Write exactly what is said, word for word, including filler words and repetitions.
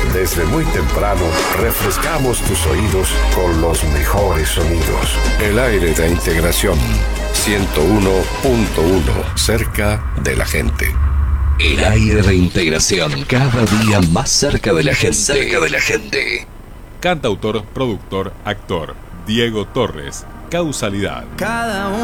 Desde muy temprano, refrescamos tus oídos con los mejores sonidos. El aire de integración, ciento uno punto uno, cerca de la gente. El aire de integración, cada día más cerca de la gente. Cerca de la gente. Cantautor, productor, actor, Diego Torres, Causalidad. Cada